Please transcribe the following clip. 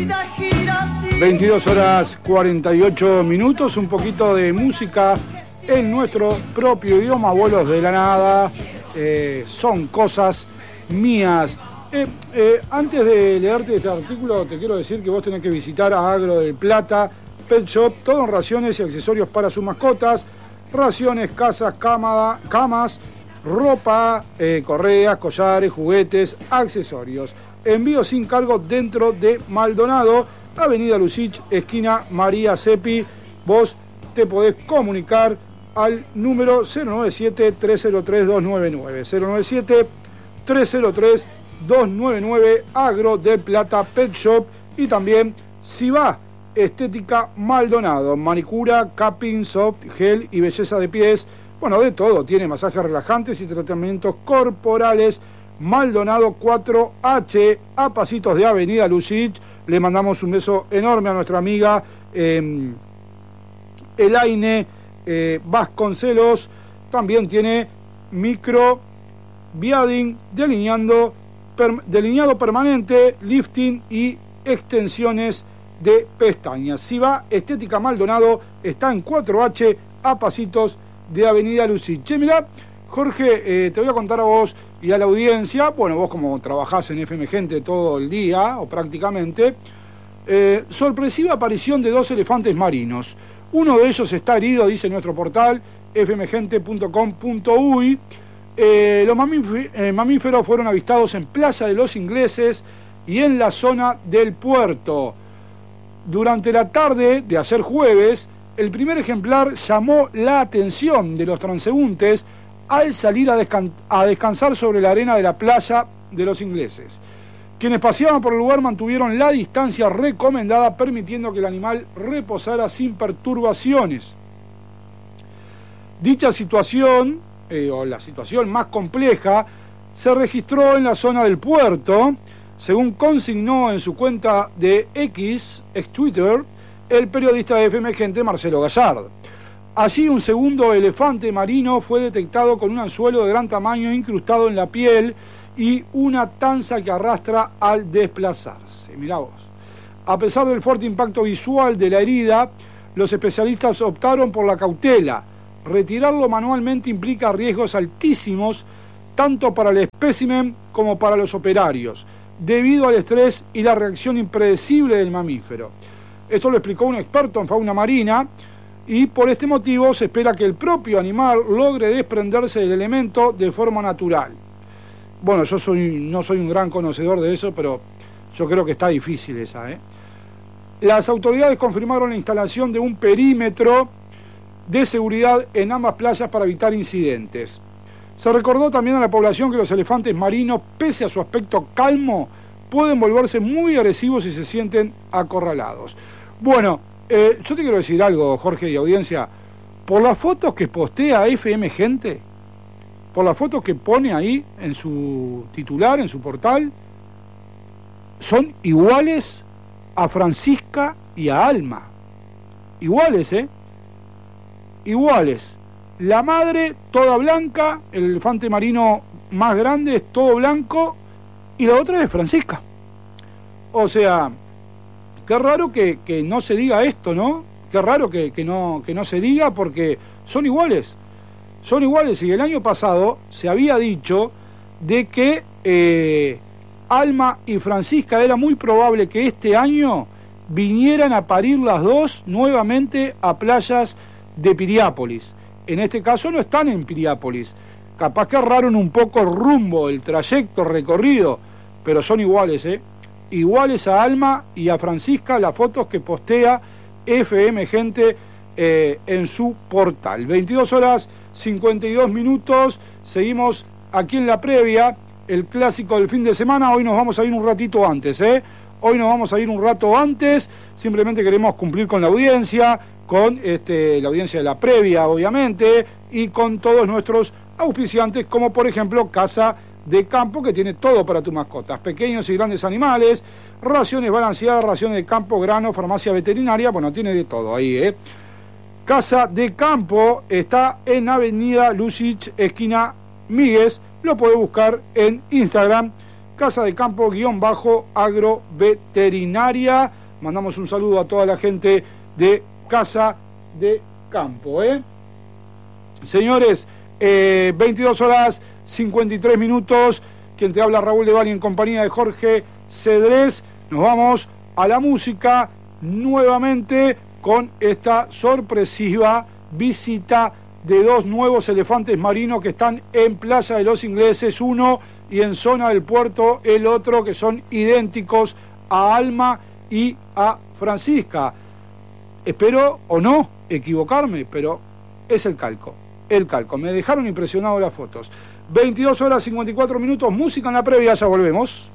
22 horas 48 minutos, un poquito de música en nuestro propio idioma, Vuelos de la Nada, son cosas mías. Antes de leerte este artículo, te quiero decir que vos tenés que visitar a Agro del Plata Pet Shop, todo en raciones y accesorios para sus mascotas, raciones, casas, camas, ropa, correas, collares, juguetes, accesorios. Envío sin cargo dentro de Maldonado, Avenida Lucich, esquina María Seppi. Vos te podés comunicar al número 097-303-299. 097-303-299, Agro del Plata Pet Shop. Y también Sibá Estética Maldonado, manicura, capping, soft, gel y belleza de pies. Bueno, de todo, tiene masajes relajantes y tratamientos corporales. Maldonado 4H, a pasitos de Avenida Lucich. Le mandamos un beso enorme a nuestra amiga Elaine Vasconcelos. También tiene micro biading, delineado permanente, lifting y extensiones de pestañas. Sibá Estética Maldonado está en 4H, a pasitos de Avenida Lucich. Che, mirá, Jorge, te voy a contar a vos y a la audiencia, bueno, vos como trabajás en FM Gente todo el día, o prácticamente, sorpresiva aparición de 2 elefantes marinos. Uno de ellos está herido, dice nuestro portal, fmgente.com.uy. Los mamíferos fueron avistados en Playa de los Ingleses y en la zona del puerto. Durante la tarde de ayer jueves, el primer ejemplar llamó la atención de los transeúntes al salir a descansar sobre la arena de la Playa de los Ingleses. Quienes paseaban por el lugar mantuvieron la distancia recomendada, permitiendo que el animal reposara sin perturbaciones. Dicha situación, o la situación más compleja, se registró en la zona del puerto, según consignó en su cuenta de ex Twitter, el periodista de FM Gente Marcelo Gallard. Allí un segundo elefante marino fue detectado con un anzuelo de gran tamaño incrustado en la piel y una tanza que arrastra al desplazarse. Mirá vos. A pesar del fuerte impacto visual de la herida, los especialistas optaron por la cautela. Retirarlo manualmente implica riesgos altísimos, tanto para el espécimen como para los operarios, debido al estrés y la reacción impredecible del mamífero. Esto lo explicó un experto en fauna marina, y por este motivo se espera que el propio animal logre desprenderse del elemento de forma natural. Bueno, yo no soy un gran conocedor de eso, pero yo creo que está difícil esa, Las autoridades confirmaron la instalación de un perímetro de seguridad en ambas playas para evitar incidentes. Se recordó también a la población que los elefantes marinos, pese a su aspecto calmo, pueden volverse muy agresivos si se sienten acorralados. Bueno, yo te quiero decir algo, Jorge y audiencia. Por las fotos que postea FM Gente, por las fotos que pone ahí en su titular, en su portal, son iguales a Francisca y a Alma. Iguales, Iguales. La madre toda blanca, el elefante marino más grande es todo blanco, y la otra es Francisca. O sea, qué raro que no se diga esto, ¿no? Qué raro que no se diga, porque son iguales. Son iguales, y el año pasado se había dicho de que Alma y Francisca era muy probable que este año vinieran a parir las dos nuevamente a playas de Piriápolis. En este caso no están en Piriápolis. Capaz que erraron un poco el rumbo, el trayecto recorrido, pero son iguales, Iguales a Alma y a Francisca, las fotos que postea FM Gente en su portal. 22 horas 52 minutos, seguimos aquí en la previa, el clásico del fin de semana. Hoy nos vamos a ir un ratito antes, Hoy nos vamos a ir un rato antes, simplemente queremos cumplir con la audiencia, con la audiencia de la previa, obviamente, y con todos nuestros auspiciantes, como por ejemplo Casa de Campo, que tiene todo para tus mascotas, pequeños y grandes animales, raciones balanceadas, raciones de campo, grano, farmacia veterinaria, bueno, tiene de todo ahí, Casa de Campo está en Avenida Lucich, esquina Míguez, lo podés buscar en Instagram, Casa de Campo _agroveterinaria. Mandamos un saludo a toda la gente de Casa de Campo. Señores, 22 horas 53 minutos. Quien te habla, Raúl de Bali, en compañía de Jorge Cedrés. Nos vamos a la música nuevamente con esta sorpresiva visita de dos nuevos elefantes marinos que están en Playa de los Ingleses, uno, y en Zona del Puerto el otro, que son idénticos a Alma y a Francisca. Espero o no equivocarme, pero es el calco. Me dejaron impresionado las fotos. 22 horas 54 minutos, música en la previa, ya volvemos.